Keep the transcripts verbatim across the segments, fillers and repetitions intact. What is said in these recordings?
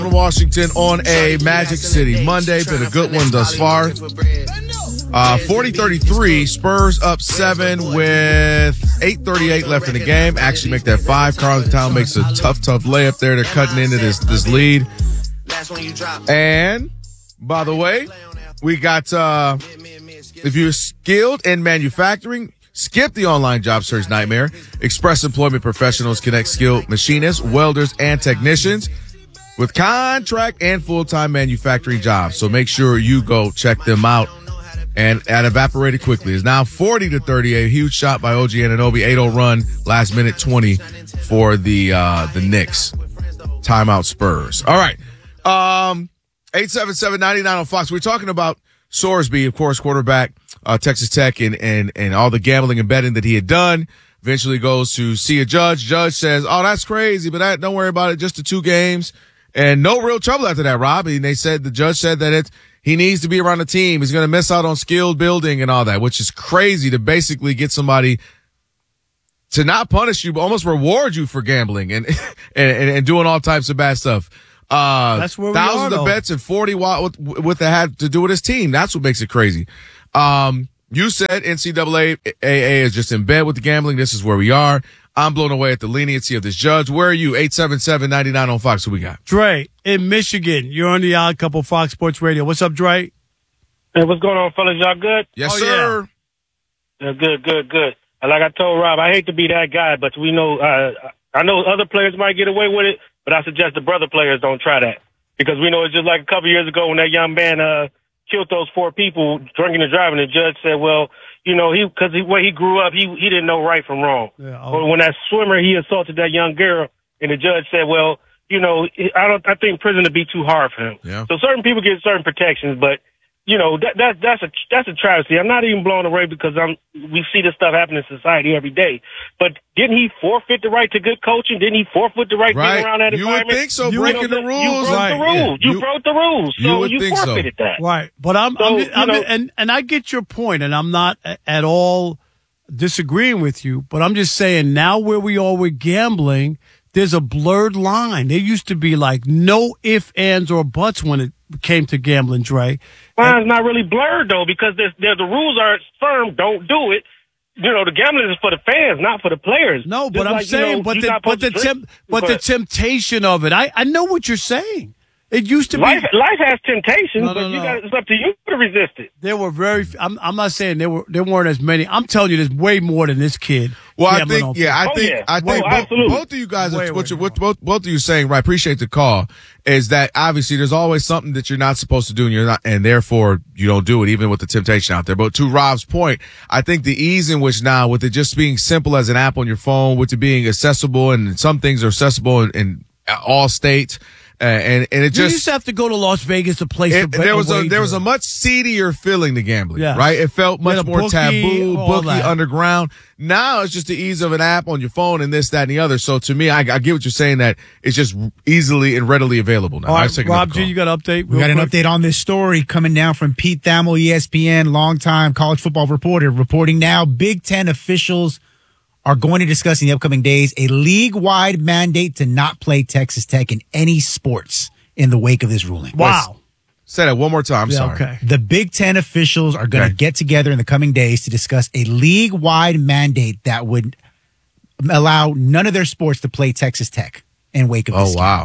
Washington on a Magic City Monday. Been a good one thus far. Uh, forty thirty-three, Spurs up seven with eight thirty-eight left in the game. Actually make that five. Carlton makes a tough, tough layup there. They're cutting into this, this lead. And, by the way, we got, uh, if you're skilled in manufacturing, skip the online job search nightmare. Express Employment Professionals connect skilled machinists, welders, and technicians with contract and full-time manufacturing jobs. So make sure you go check them out. And that evaporated quickly. It's now forty to thirty-eight. Huge shot by O G Anunoby. eight oh run, last minute twenty for the uh the Knicks. Timeout Spurs. All right. Um eight seven seven, nine nine on Fox. We're talking about Sorsby, of course, quarterback, uh Texas Tech, and and and all the gambling and betting that he had done. Eventually goes to see a judge. Judge says, "Oh, that's crazy, but that, don't worry about it. Just the two games." And no real trouble after that, Rob. And they said, the judge said that it's, he needs to be around the team. He's going to miss out on skilled building and all that, which is crazy to basically get somebody to not punish you, but almost reward you for gambling and, and, and doing all types of bad stuff. Uh, That's where we thousands are, of though. bets and forty watt with, with that had to do with his team. That's what makes it crazy. Um, you said N C double A is just in bed with the gambling. This is where we are. I'm blown away at the leniency of this judge. Where are you? eight seven seven, nine nine on Fox. Who we got? Dre, in Michigan. You're on the Odd Couple Fox Sports Radio. What's up, Dre? Hey, what's going on, fellas? Y'all good? Yes, Oh, sir. Yeah, good, good, good. And like I told Rob, I hate to be that guy, but we know, uh, I know other players might get away with it, but I suggest the brother players don't try that. Because we know it's just like a couple years ago when that young man, uh, killed those four people drinking and driving. The judge said, well, you know, he, cause he, where he grew up, he, he didn't know right from wrong. Yeah, But when that swimmer, he assaulted that young girl, and the judge said, well, you know, I don't, I think prison would be too hard for him. Yeah. So certain people get certain protections, but, you know, that, that, that's a, that's a travesty. I'm not even blown away because I'm, we see this stuff happen in society every day. But didn't he forfeit the right to good coaching? Didn't he forfeit the right Right. being around that You would environment? think so, You breaking know, the rules. You broke Right, the rules. yeah. You, You- broke the rules. you So would you think so. forfeited that. Right. But I'm, So, I'm, you I'm know- and, and I get your point, and I'm not a- at all disagreeing with you, but I'm just saying now where we are with gambling, there's a blurred line. There used to be like no ifs, ands, or buts when it came to gambling, Dre. Line's not really blurred though, because there's, there the rules are firm. Don't do it. You know, the gambling is for the fans, not for the players. No, Just but I'm like, you saying, know, but you're the not but the supposed to temp, drink. but the temptation of it. I I know what you're saying. It used to be. life, life has temptations, No, no, but you no. got it's up to you to resist it. There were very. I'm. I'm not saying there were. There weren't as many. I'm telling you, there's way more than this kid. Well, I gambling think, on yeah, I Oh, think, yeah. I think Oh, both, absolutely. both of you guys, Way, are, what, way you, more. what both, both of you saying, right? Appreciate the call. Is that obviously there's always something that you're not supposed to do, and you're not, and therefore you don't do it, even with the temptation out there. But to Rob's point, I think the ease in which now, with it just being simple as an app on your phone, with it being accessible, and some things are accessible in, in all states. Uh, and, and it You just, used to have to go to Las Vegas to place it, a bet- there was a, wager. there was a much seedier feeling to gambling, Yes. right? It felt much With a more bookie, taboo, all bookie, that. underground. Now it's just the ease of an app on your phone and this, that, and the other. So to me, I, I get what you're saying, that it's just easily and readily available now. All I right, was taking Rob another G, call. you got an update? We real got an quick? update on this story coming down from Pete Thamel, E S P N, longtime college football reporter, reporting now Big Ten officials are going to discuss in the upcoming days a league-wide mandate to not play Texas Tech in any sports in the wake of this ruling. Wow. Say that one more time. I'm Yeah, sorry. okay. The Big Ten officials are going to Okay. get together in the coming days to discuss a league-wide mandate that would allow none of their sports to play Texas Tech in wake of Oh, this. wow.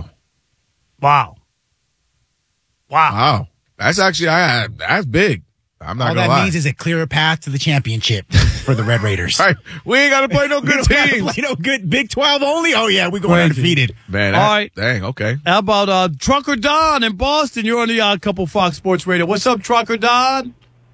Wow. Wow. Wow. That's actually, I, that's big. I'm not All going that to lie. means is a clearer path to the championship for the Red Raiders. All right. We ain't got to play no We good don't have to teams. play no good Big twelve only. Oh yeah, we going Crazy. undefeated. Man, All that, right. dang, okay. How about uh, Trucker Don in Boston? You're on the Odd Couple Fox Sports Radio. What's up, Trucker Don?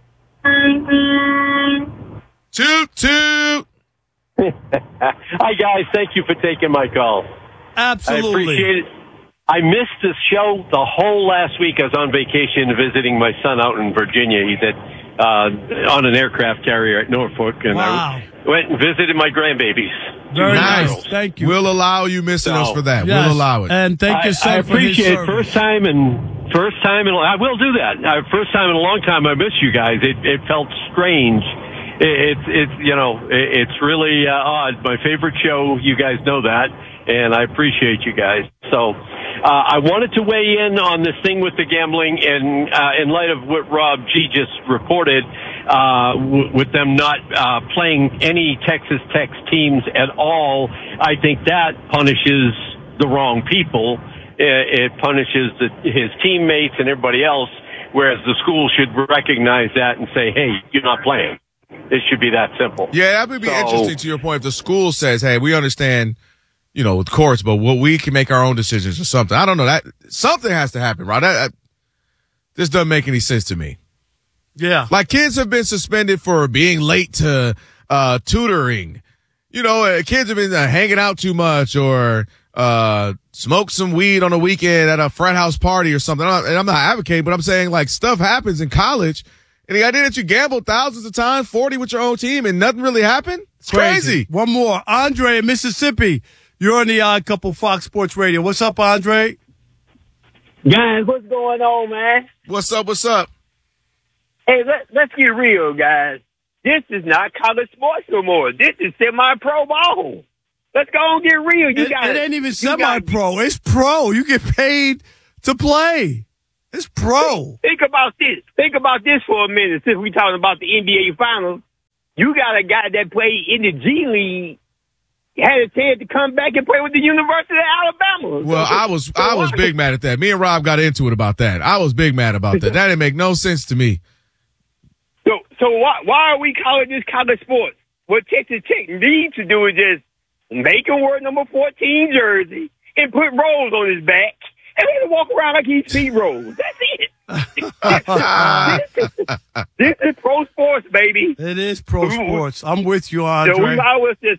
Toot, toot. Hi, guys. Thank you for taking my call. Absolutely. I appreciate it. I missed this show the whole last week. I was on vacation visiting my son out in Virginia. He's at, uh, on an aircraft carrier at Norfolk. And Wow. I went and visited my grandbabies. Very Two nice. girls. Thank you. We'll allow you missing us So, for that. Yes. We'll allow it. And thank I, your son I for his appreciate it. service. First time and first time in I will do that. Uh, first time in a long time. I miss you guys. It, it felt strange. It, it's it's you know it, it's really uh, odd. My favorite show. You guys know that, and I appreciate you guys. So Uh, I wanted to weigh in on this thing with the gambling, and uh, in light of what Rob G just reported, uh, w- with them not uh, playing any Texas Tech teams at all, I think that punishes the wrong people. It, it punishes the, his teammates and everybody else, whereas the school should recognize that and say, hey, you're not playing. It should be that simple. Yeah, that would be so, interesting to your point. If the school says, hey, we understand, you know, with courts, but what we can make our own decisions or something. I don't know. That something has to happen, right? That, that, this doesn't make any sense to me. Yeah. Like kids have been suspended for being late to uh, tutoring. You know, uh, kids have been uh, hanging out too much or uh, smoked some weed on a weekend at a frat house party or something. I'm not, and I'm not advocating, but I'm saying like stuff happens in college. And the idea that you gambled thousands of times, forty with your own team, and nothing really happened? It's crazy. crazy. One more. Andre in Mississippi. You're on the Odd Couple Fox Sports Radio. What's up, Andre? Guys, what's going on, man? What's up? What's up? Hey, let, let's get real, guys. This is not college sports no more. This is semi-pro ball. Let's go and get real. You it, got it ain't even semi-pro. It's pro. You get paid to play. It's pro. Think, think about this. Think about this for a minute. Since we're talking about the N B A Finals, you got a guy that played in the G League, had a chance to come back and play with the University of Alabama. Well, so, I was so I was big mad at that. Me and Rob got into it about that. I was big mad about that. That didn't make no sense to me. So, so why why are we calling this college sports? What Texas Tech needs to do is just make him wear number fourteen jersey and put rolls on his back. And let him walk around like he's speed rolls. That's it. this, is, this is pro sports, baby. It is pro sports. I'm with you, Andre. So we might as well just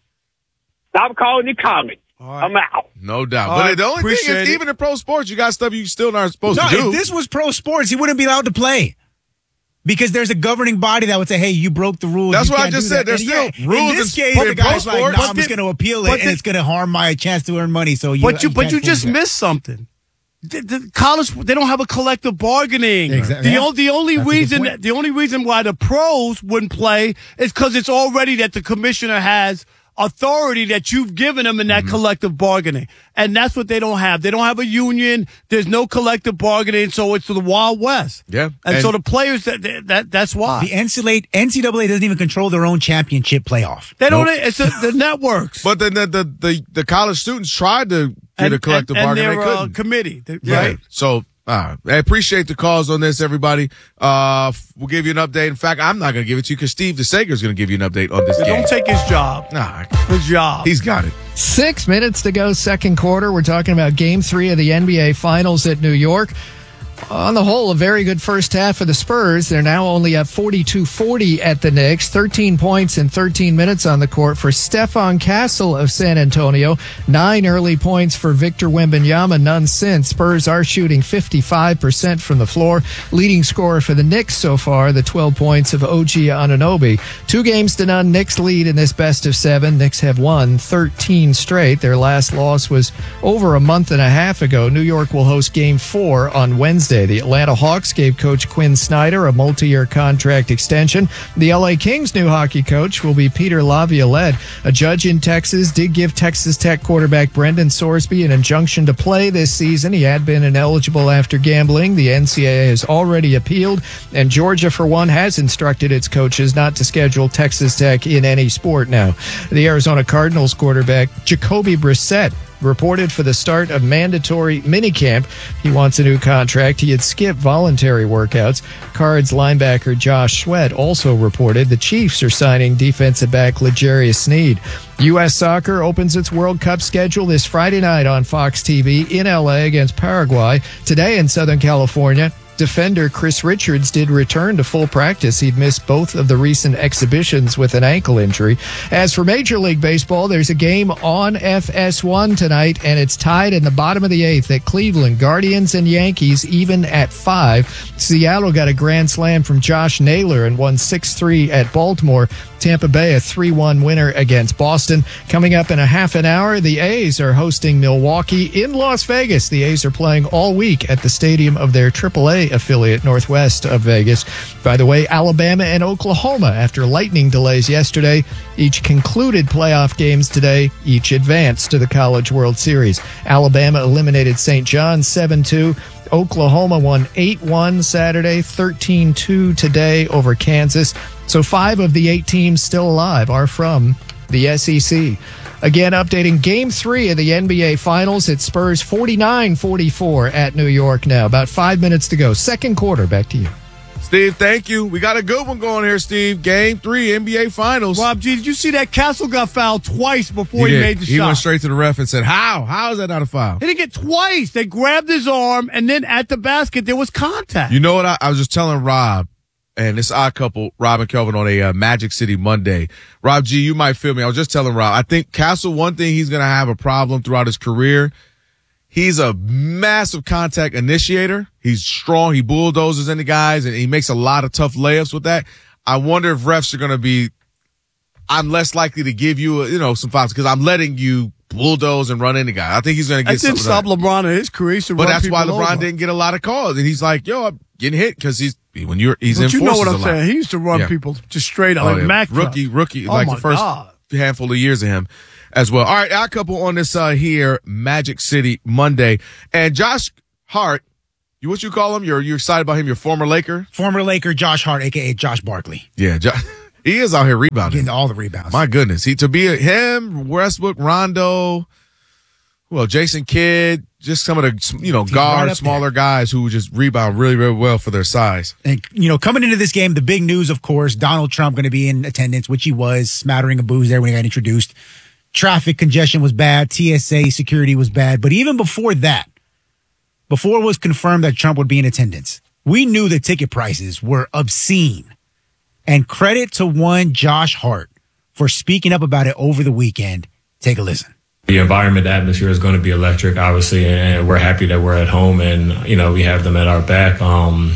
stop calling it college. Right. I'm out. No doubt. All but right, the only thing is, it. even in pro sports, you got stuff you still aren't supposed No, to do. if this was pro sports, he wouldn't be allowed to play. Because there's a governing body that would say, hey, you broke the rules. That's you what I can't just do said. that. There's And still yeah, rules in this in- case, in the pro guy's like, sports. nah, But I'm the- just going to appeal it, but and the- it's going to harm my chance to earn money. So you, But you, you but can't you do just that. missed something. The, the college, they don't have a collective bargaining. Exactly. The, Yeah. o- the only That's a good reason, point. the only reason why the pros wouldn't play is because it's already that the commissioner has authority that you've given them in that mm-hmm. collective bargaining. And that's what they don't have. They don't have a union. There's no collective bargaining. So it's the Wild West. Yeah. And, And- so the players, that, that that's why. The N C double A, N C double A doesn't even control their own championship playoff. They don't, Nope. it's a, the networks. But then the, the, the, the college students tried to get and, a collective and, bargain. and They their uh, couldn't. committee. They- Yeah. Right? So, uh, I appreciate the calls on this, everybody. Uh, f- we'll give you an update. In fact, I'm not going to give it to you because Steve DeSager is going to give you an update on this game. Don't take his job. Nah, His job. he's got it. Six minutes to go, second quarter. We're talking about game three of the N B A Finals at New York. On the whole, a very good first half for the Spurs. They're now only at forty-two forty at the Knicks. thirteen points in thirteen minutes on the court for Stephon Castle of San Antonio. Nine early points for Victor Wembanyama, none since. Spurs are shooting fifty-five percent from the floor. Leading scorer for the Knicks so far, the twelve points of O G Anunoby. Two games to none, Knicks lead in this best of seven. Knicks have won thirteen straight. Their last loss was over a month and a half ago. New York will host game four on Wednesday. The Atlanta Hawks gave coach Quinn Snyder a multi-year contract extension. The L A Kings' new hockey coach will be Peter Laviolette. A judge in Texas did give Texas Tech quarterback Brendan Sorsby an injunction to play this season. He had been ineligible after gambling. The N C double A has already appealed, and Georgia, for one, has instructed its coaches not to schedule Texas Tech in any sport now. The Arizona Cardinals quarterback Jacoby Brissett reported for the start of mandatory minicamp. He wants a new contract. He had skipped voluntary workouts. Cards linebacker Josh Sweat also reported the Chiefs are signing defensive back L'Jarius Sneed. U S Soccer opens its World Cup schedule this Friday night on Fox T V in L A against Paraguay. Today in Southern California, defender Chris Richards did return to full practice. He'd missed both of the recent exhibitions with an ankle injury. As for Major League Baseball, there's a game on F S one tonight, and it's tied in the bottom of the eighth at Cleveland. Guardians and Yankees even at five. Seattle got a grand slam from Josh Naylor and won six three at Baltimore. Tampa Bay a three one winner against Boston. Coming up in a half an hour, the A's are hosting Milwaukee in Las Vegas. The A's are playing all week at the stadium of their triple A affiliate northwest of Vegas. By the way, Alabama and Oklahoma, after lightning delays yesterday, each concluded playoff games today, each advanced to the College World Series. Alabama eliminated Saint John's seven two. Oklahoma won eight one Saturday, thirteen two today over Kansas. So five of the eight teams still alive are from the S E C. Again, updating Game three of the N B A Finals. It's Spurs forty-nine forty-four at New York now. About five minutes to go. Second quarter. Back to you. Steve, thank you. We got a good one going here, Steve. Game three, N B A Finals. Rob G, did you see that Castle got fouled twice before he, he made the he shot? He went straight to the ref and said, how? How is that not a foul? He didn't get twice. They grabbed his arm, and then at the basket, there was contact. You know what? I, I was just telling Rob, and this odd couple, Rob and Kelvin, on a uh, Magic City Monday. Rob G, you might feel me. I was just telling Rob, I think Castle, one thing he's going to have a problem throughout his career, he's a massive contact initiator. He's strong. He bulldozes into guys, and he makes a lot of tough layups with that. I wonder if refs are going to be, I'm less likely to give you, you know, some fouls because I'm letting you bulldoze and run into guys. I think he's going to get that didn't some stop LeBron in his career. But that's why LeBron over. didn't get a lot of calls. And he's like, yo, I'm getting hit because he's, when you're, he's but in you know what I'm a lot. saying? He used to run Yeah. people just straight up. Oh, like yeah. Mac Rookie, rookie, oh like my the first God. handful of years of him as well. All right, our couple on this uh, here, Magic City Monday. And Josh Hart, you what you call him? You're you're excited about him, your former Laker? Former Laker Josh Hart, a k a. Josh Barkley. Yeah, Josh, he is out here rebounding. Getting all the rebounds. My goodness. He to be a, him, Westbrook, Rondo, well, Jason Kidd, just some of the, you know, He's guard, right smaller there. guys who just rebound really, really well for their size. And, you know, coming into this game, the big news, of course, Donald Trump going to be in attendance, which he was, smattering of booze there when he got introduced. Traffic congestion was bad. T S A security was bad. But even before that, before it was confirmed that Trump would be in attendance, we knew the ticket prices were obscene. And credit to one Josh Hart for speaking up about it over the weekend. Take a listen. The environment, the atmosphere is going to be electric, obviously, and we're happy that we're at home and, you know, we have them at our back. Um,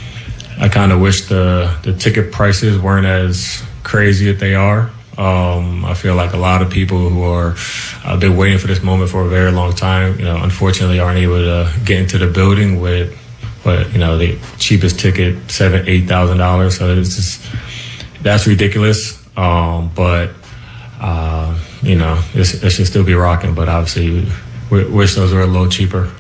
I kind of wish the, the ticket prices weren't as crazy as they are. Um, I feel like a lot of people who are, uh, been waiting for this moment for a very long time, you know, unfortunately aren't able to get into the building with, but, you know, the cheapest ticket, seven, eight thousand dollars. So it's just, that's ridiculous. Um, but, uh, you know, it's, it should still be rocking, but obviously we, we wish those were a little cheaper.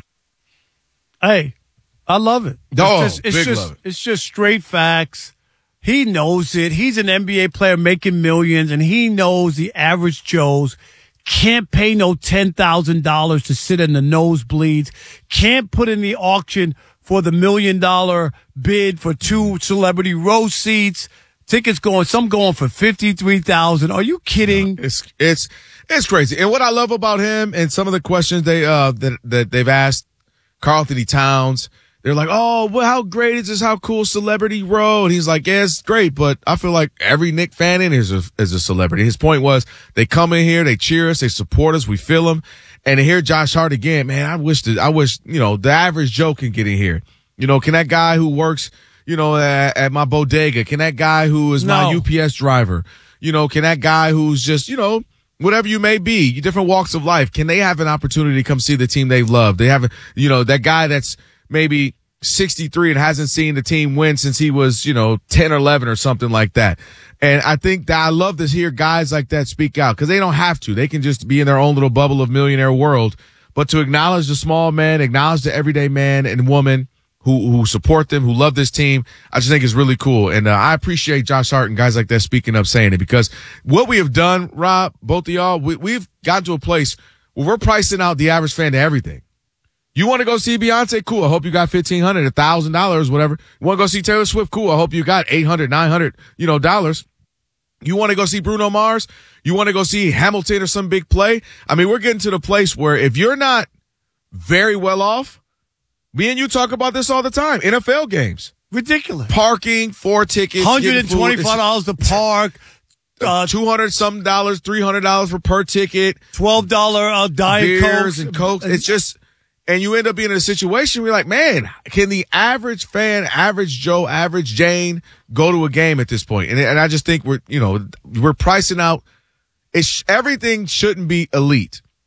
Hey, I love it. It's Oh, just, it's big just, love it. It's just straight facts. He knows it. He's an N B A player making millions, and he knows the average Joes can't pay no ten thousand dollars to sit in the nosebleeds, can't put in the auction for the million dollar bid for two celebrity row seats. Tickets going, some going for fifty-three thousand dollars. Are you kidding? No, it's it's it's crazy. And what I love about him and some of the questions they uh that that they've asked Karl Anthony Towns, they're like, oh, well, how great is this? How cool Celebrity Row? And he's like, yeah, it's great, but I feel like every Knick fan in here is a, is a celebrity. His point was they come in here, they cheer us, they support us, we feel them. And to hear Josh Hart again, man, I wish that I wish you know the average Joe can get in here. You know, can that guy who works, you know, at, at my bodega, can that guy who is my No. U P S driver, you know, can that guy who's just, you know, whatever you may be, different walks of life, can they have an opportunity to come see the team they love? They have, you know, that guy that's maybe sixty-three and hasn't seen the team win since he was, you know, ten or eleven or something like that. And I think that I love to hear guys like that speak out because they don't have to. They can just be in their own little bubble of millionaire world. But to acknowledge the small man, acknowledge the everyday man and woman who who support them, who love this team, I just think is really cool. And uh, I appreciate Josh Hart and guys like that speaking up, saying it, because what we have done, Rob, both of y'all, we, we've gotten to a place where we're pricing out the average fan to everything. You want to go see Beyonce? Cool. I hope you got fifteen hundred dollars, one thousand dollars, whatever. You want to go see Taylor Swift? Cool. I hope you got eight hundred dollars, nine hundred dollars, you know, dollars. You want to go see Bruno Mars? You want to go see Hamilton or some big play? I mean, we're getting to the place where if you're not very well off, me and you talk about this all the time. N F L games. Ridiculous. Parking, four tickets. one hundred getting food. twenty-five dollars to park. Uh, two hundred some dollars, three hundred dollars for per ticket. twelve dollars uh, Diet Beers Coke. and Coke. It's just, and you end up being in a situation where you're like, man, can the average fan, average Joe, average Jane go to a game at this point? And, and I just think we're, you know, we're pricing out. It's, everything shouldn't be elite.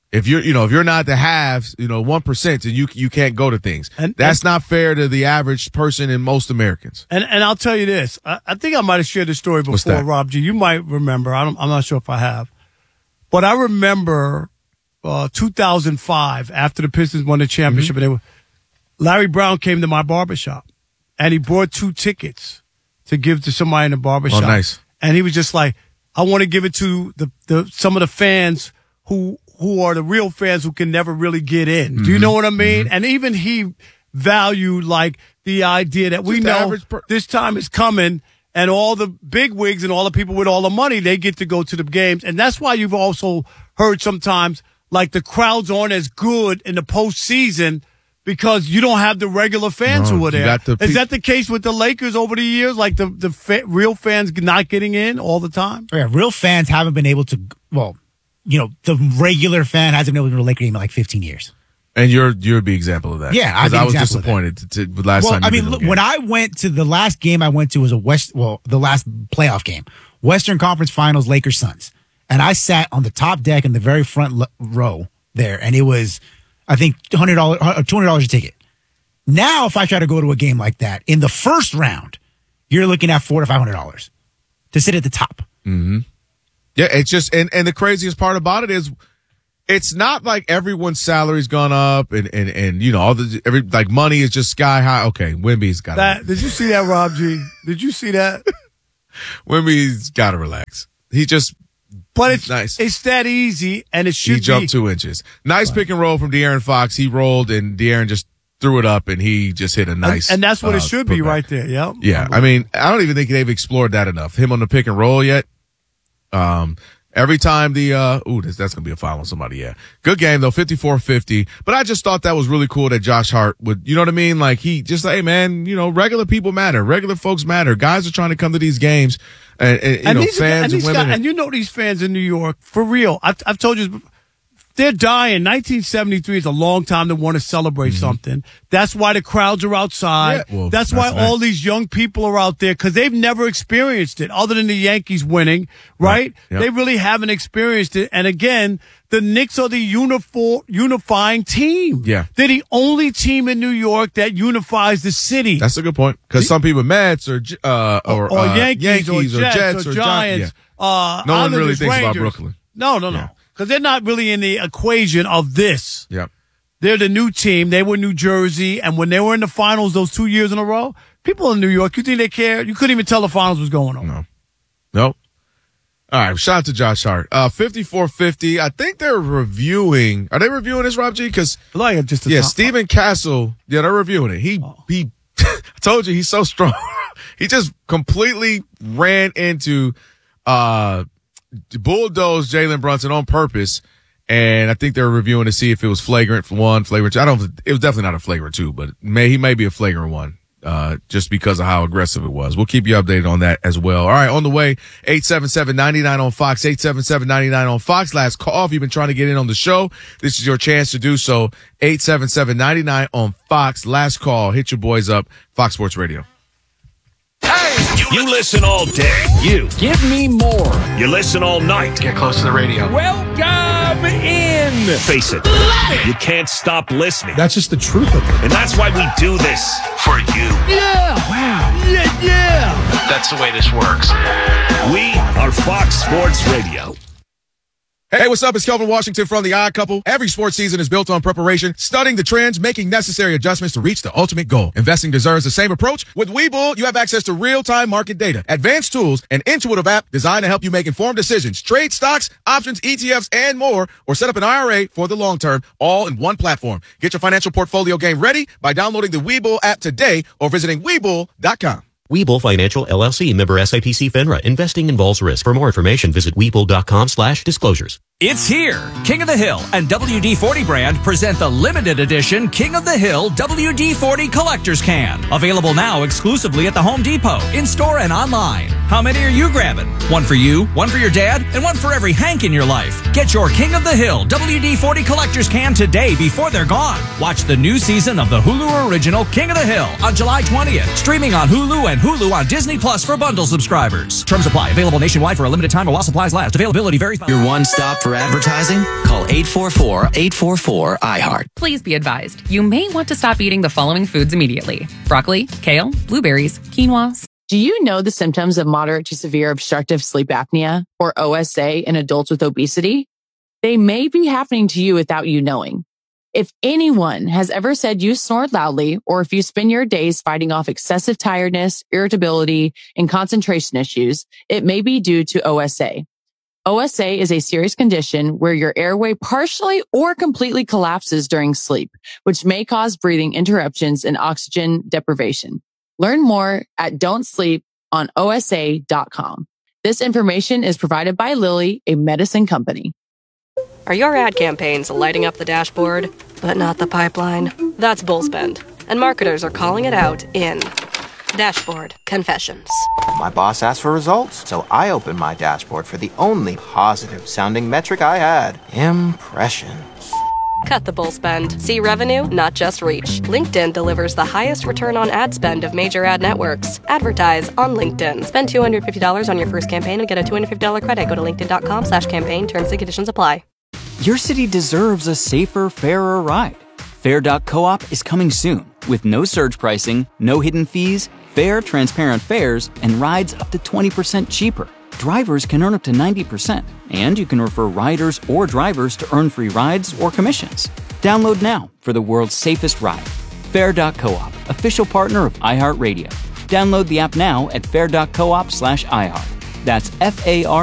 If you're, you know, if you're not the haves, you know, one percent, and you you can't go to things. And that's and, not fair to the average person and most Americans. And and I'll tell you this. I, I think I might have shared this story before, Rob G. You might remember. I don't, I'm not sure if I have. But I remember uh, two thousand five, after the Pistons won the championship, mm-hmm. and they were, Larry Brown came to my barbershop, and he brought two tickets to give to somebody in the barbershop. Oh, nice. And he was just like, I want to give it to the, the some of the fans who who are the real fans who can never really get in. Mm-hmm. Do you know what I mean? Mm-hmm. And even he valued, like, the idea that just we know per- this time is coming, and all the big wigs and all the people with all the money, they get to go to the games. And that's why you've also heard sometimes, like, the crowds aren't as good in the postseason because you don't have the regular fans no, who are there. The is that the case with the Lakers over the years? Like, the, the fa- real fans not getting in all the time? Yeah, real fans haven't been able to, well, you know, the regular fan hasn't been able to go to a Laker game in like fifteen years. And you're you're the example of that. Yeah, I, I was disappointed to, to, last well, time. I mean, look, when I went to the last game I went to was a West, well, the last playoff game, Western Conference Finals, Lakers Suns, and I sat on the top deck in the very front l- row there, and it was, I think, one hundred dollars, two hundred dollars a ticket. Now, if I try to go to a game like that in the first round, you're looking at four to five hundred dollars to sit at the top. Mm-hmm. Yeah, it's just, and, and the craziest part about it is, it's not like everyone's salary's gone up and, and, and, you know, all the, every, like, money is just sky high. Okay, Wemby's got to. Did you see that, Rob G? Did you see that? Wemby's got to relax. He just, but it's nice. It's that easy, and it should be. He jumped two inches. Nice pick and roll from De'Aaron Fox. He rolled, and De'Aaron just threw it up, and he just hit a nice. And, and that's what uh, it should be right there. Yeah. Yeah. I mean, I don't even think they've explored that enough. Him on the pick and roll yet. Um, every time the, uh, ooh, that's, that's going to be a foul on somebody. Yeah. Good game though, fifty-four fifty. But I just thought that was really cool that Josh Hart would, you know what I mean? Like, he just, hey man, you know, regular people matter. Regular folks matter. Guys are trying to come to these games and, and you and know, these, fans and, and women. Guys, and, and you know, these fans in New York, for real. I've, I've told you, they're dying. nineteen seventy-three is a long time to want to celebrate mm-hmm. something. That's why the crowds are outside. Yeah, well, that's, that's why nice. all these young people are out there, because they've never experienced it other than the Yankees winning, right? right. Yep. They really haven't experienced it. And again, the Knicks are the unifor- unifying team. Yeah. They're the only team in New York that unifies the city. That's a good point. Because some people, Mets or uh, or, or uh, Yankees, Yankees or Jets, or, Jets or, or Giants. Yeah. Uh, no one really Islanders, thinks Rangers. about Brooklyn. No, no, no. Yeah. Because they're not really in the equation of this. Yep. They're the new team. They were New Jersey. And when they were in the finals those two years in a row, people in New York, you think they cared? You couldn't even tell the finals was going on. No. Nope. All right. Shout out to Josh Hart. Uh, fifty-four fifty. I think they're reviewing. Are they reviewing this, Rob G? Because, like just yeah, top. Stephen Castle. Yeah, they're reviewing it. He, oh. he, I told you he's so strong. He just completely ran into, uh, bulldozed Jalen Brunson on purpose, and I think they're reviewing to see if it was flagrant for one, flagrant two. I don't. It was definitely not a flagrant two, but may he may be a flagrant one, uh, just because of how aggressive it was. We'll keep you updated on that as well. All right, on the way, eight seven seven, nine nine on Fox, eight seven seven, nine nine on Fox. Last call. If you've been trying to get in on the show, this is your chance to do so. eight seven seven, nine nine on Fox. Last call. Hit your boys up. Fox Sports Radio. You listen all day. You. Give me more. You listen all night. Get close to the radio. Welcome in. Face it. You can't stop listening. That's just the truth of it. And that's why we do this. For you. Yeah. Wow. Yeah, yeah. That's the way this works. We are Fox Sports Radio. Hey, what's up? It's Kelvin Washington from The Odd Couple. Every sports season is built on preparation, studying the trends, making necessary adjustments to reach the ultimate goal. Investing deserves the same approach. With Webull, you have access to real-time market data, advanced tools, an intuitive app designed to help you make informed decisions, trade stocks, options, E T Fs, and more, or set up an I R A for the long term, all in one platform. Get your financial portfolio game ready by downloading the Webull app today or visiting Webull dot com. Webull Financial, L L C, member S I P C FINRA. Investing involves risk. For more information, visit Webull.com slash disclosures. It's here. King of the Hill and W D forty brand present the limited edition King of the Hill W D forty Collector's Can. Available now exclusively at the Home Depot, in-store and online. How many are you grabbing? One for you, one for your dad, and one for every Hank in your life. Get your King of the Hill W D forty Collector's Can today before they're gone. Watch the new season of the Hulu original King of the Hill on July twentieth. Streaming on Hulu and Hulu on Disney Plus for bundle subscribers. Terms apply. Available nationwide for a limited time or while supplies last. Availability varies by... Your one stop for For advertising, call eight four four, eight four four, I heart. Please be advised, you may want to stop eating the following foods immediately. Broccoli, kale, blueberries, quinoa. Do you know the symptoms of moderate to severe obstructive sleep apnea, or O S A, in adults with obesity? They may be happening to you without you knowing. If anyone has ever said you snored loudly, or if you spend your days fighting off excessive tiredness, irritability, and concentration issues, it may be due to O S A. O S A is a serious condition where your airway partially or completely collapses during sleep, which may cause breathing interruptions and oxygen deprivation. Learn more at don't sleep on O S A dot com. This information is provided by Lilly, a medicine company. Are your ad campaigns lighting up the dashboard, but not the pipeline? That's Bullspend, and marketers are calling it out in Dashboard Confessions. My boss asked for results, so I opened my dashboard for the only positive-sounding metric I had: impressions. Cut the bull spend. See revenue, not just reach. LinkedIn delivers the highest return on ad spend of major ad networks. Advertise on LinkedIn. Spend two hundred fifty dollars on your first campaign and get a two hundred fifty dollars credit. Go to linkedin.com slash campaign. Terms and conditions apply. Your city deserves a safer, fairer ride. Fair dot coop is coming soon with no surge pricing, no hidden fees, fair, transparent fares, and rides up to twenty percent cheaper. Drivers can earn up to ninety percent, and you can refer riders or drivers to earn free rides or commissions. Download now for the world's safest ride. Fair dot coop, official partner of iHeartRadio. Download the app now at fair dot coop slash iHeart. That's F A R